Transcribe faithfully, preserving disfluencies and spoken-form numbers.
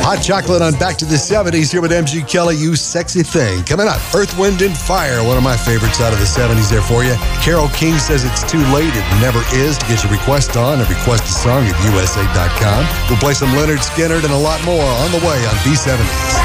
Hot chocolate on Back to the seventies here with M G Kelly, You Sexy Thing. Coming up, Earth, Wind, and Fire, one of my favorites out of the seventies there for you. Carole King says it's too late, it never is, to get your request on and request a song at U S A dot com. We'll play some Leonard Skinner and a lot more on the way on B seventies.